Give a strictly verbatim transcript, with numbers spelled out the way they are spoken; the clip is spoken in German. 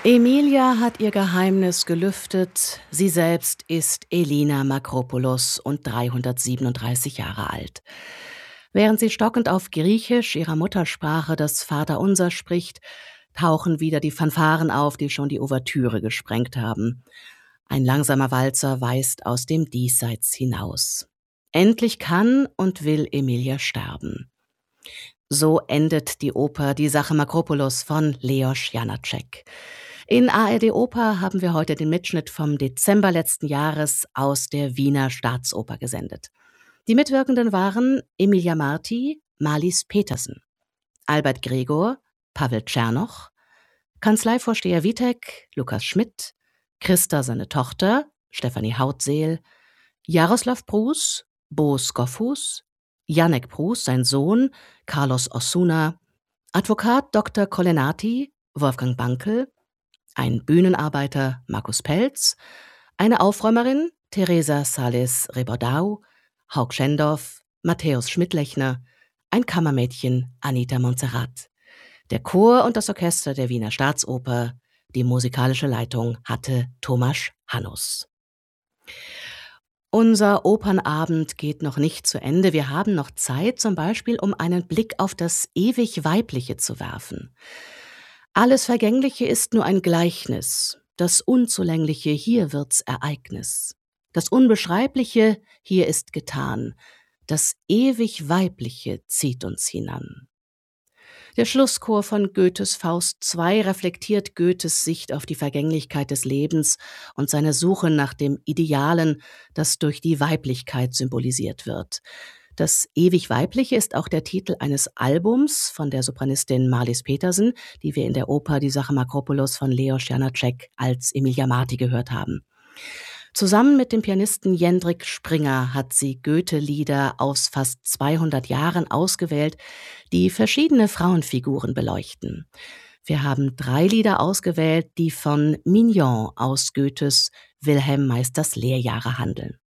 Emilia hat ihr Geheimnis gelüftet. Sie selbst ist Elina Makropoulos und dreihundertsiebenunddreißig Jahre alt. Während sie stockend auf Griechisch, ihrer Muttersprache, das Vaterunser spricht, tauchen wieder die Fanfaren auf, die schon die Ouvertüre gesprengt haben. Ein langsamer Walzer weist aus dem Diesseits hinaus. Endlich kann und will Emilia sterben. So endet die Oper Die Sache Makropoulos von Leos Janáček. In A R D Oper haben wir heute den Mitschnitt vom Dezember letzten Jahres aus der Wiener Staatsoper gesendet. Die Mitwirkenden waren Emilia Marti, Marlies Petersen, Albert Gregor, Pavel Czernoch, Kanzleivorsteher Witek, Lukas Schmidt, Christa seine Tochter, Stefanie Hautseel, Jaroslav Prus, Bo Skoffus, Janek Prus, sein Sohn, Carlos Osuna, Advokat Doktor Kolenati, Wolfgang Bankel, ein Bühnenarbeiter, Markus Pelz, eine Aufräumerin, Teresa Sales Rebordau, Hauk Schendorf, Matthäus Schmidlechner, ein Kammermädchen, Anita Montserrat. Der Chor und das Orchester der Wiener Staatsoper, die musikalische Leitung hatte Tomasz Hannus. Unser Opernabend geht noch nicht zu Ende. Wir haben noch Zeit, zum Beispiel, um einen Blick auf das ewig Weibliche zu werfen. Alles Vergängliche ist nur ein Gleichnis, das Unzulängliche, hier wird's Ereignis. Das Unbeschreibliche, hier ist getan, das ewig Weibliche zieht uns hinan. Der Schlusschor von Goethes Faust zwei reflektiert Goethes Sicht auf die Vergänglichkeit des Lebens und seine Suche nach dem Idealen, das durch die Weiblichkeit symbolisiert wird. Das ewig Weibliche ist auch der Titel eines Albums von der Sopranistin Marlies Petersen, die wir in der Oper Die Sache Makropoulos von Leos Janáček als Emilia Marti gehört haben. Zusammen mit dem Pianisten Jendrik Springer hat sie Goethe-Lieder aus fast zweihundert Jahren ausgewählt, die verschiedene Frauenfiguren beleuchten. Wir haben drei Lieder ausgewählt, die von Mignon aus Goethes Wilhelm Meisters Lehrjahre handeln.